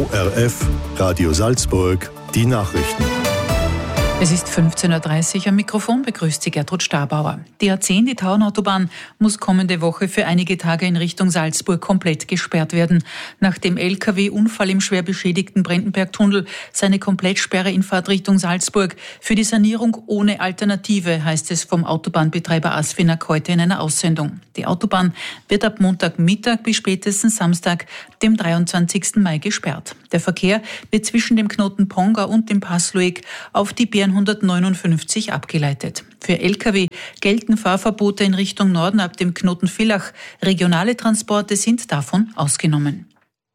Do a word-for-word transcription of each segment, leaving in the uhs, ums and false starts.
O R F, Radio Salzburg, die Nachrichten. Es ist fünfzehn Uhr dreißig, am Mikrofon begrüßt Sie Gertrud Stabauer. Die A zehn, die Tauernautobahn, muss kommende Woche für einige Tage in Richtung Salzburg komplett gesperrt werden. Nach dem L K W-Unfall im schwer beschädigten Brendenberg-Tunnel seine Komplettsperre in Fahrtrichtung Salzburg. Für die Sanierung ohne Alternative, heißt es vom Autobahnbetreiber Asfinag heute in einer Aussendung. Die Autobahn wird ab Montagmittag bis spätestens Samstag, dem dreiundzwanzigsten Mai, gesperrt. Der Verkehr wird zwischen dem Knoten Pongau und dem Passlueg auf die B hundertneunundfünfzig abgeleitet. Für L K W gelten Fahrverbote in Richtung Norden ab dem Knoten Villach. Regionale Transporte sind davon ausgenommen.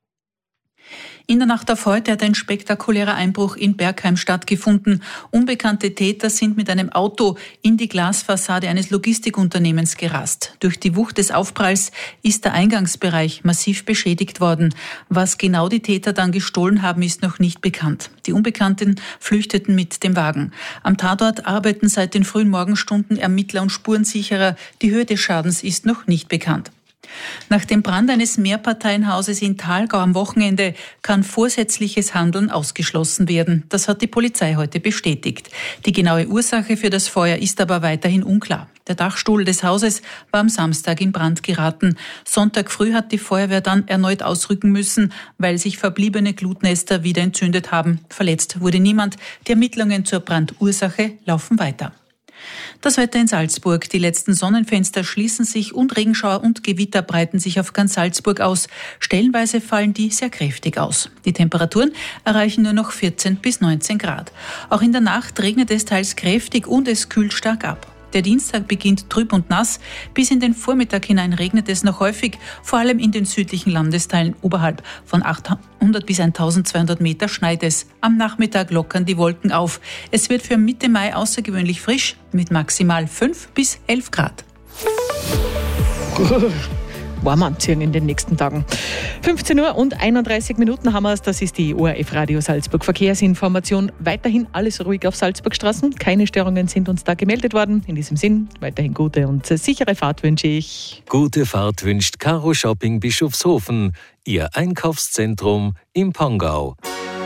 In der Nacht auf heute hat ein spektakulärer Einbruch in Bergheim stattgefunden. Unbekannte Täter sind mit einem Auto in die Glasfassade eines Logistikunternehmens gerast. Durch die Wucht des Aufpralls ist der Eingangsbereich massiv beschädigt worden. Was genau die Täter dann gestohlen haben, ist noch nicht bekannt. Die Unbekannten flüchteten mit dem Wagen. Am Tatort arbeiten seit den frühen Morgenstunden Ermittler und Spurensicherer. Die Höhe des Schadens ist noch nicht bekannt. Nach dem Brand eines Mehrparteienhauses in Thalgau am Wochenende kann vorsätzliches Handeln ausgeschlossen werden. Das hat die Polizei heute bestätigt. Die genaue Ursache für das Feuer ist aber weiterhin unklar. Der Dachstuhl des Hauses war am Samstag in Brand geraten. Sonntag früh hat die Feuerwehr dann erneut ausrücken müssen, weil sich verbliebene Glutnester wieder entzündet haben. Verletzt wurde niemand. Die Ermittlungen zur Brandursache laufen weiter. Das Wetter in Salzburg. Die letzten Sonnenfenster schließen sich und Regenschauer und Gewitter breiten sich auf ganz Salzburg aus. Stellenweise fallen die sehr kräftig aus. Die Temperaturen erreichen nur noch vierzehn bis neunzehn Grad. Auch in der Nacht regnet es teils kräftig und es kühlt stark ab. Der Dienstag beginnt trüb und nass. Bis in den Vormittag hinein regnet es noch häufig, vor allem in den südlichen Landesteilen. Oberhalb von achthundert bis eintausendzweihundert Meter schneit es. Am Nachmittag lockern die Wolken auf. Es wird für Mitte Mai außergewöhnlich frisch mit maximal fünf bis elf Grad. Warm anziehen in den nächsten Tagen. fünfzehn Uhr und einunddreißig Minuten haben wir es. Das ist die O R F Radio Salzburg Verkehrsinformation. Weiterhin alles ruhig auf Salzburgstraßen. Keine Störungen sind uns da gemeldet worden. In diesem Sinn, weiterhin gute und sichere Fahrt wünsche ich. Gute Fahrt wünscht Caro Shopping Bischofshofen. Ihr Einkaufszentrum im Pongau.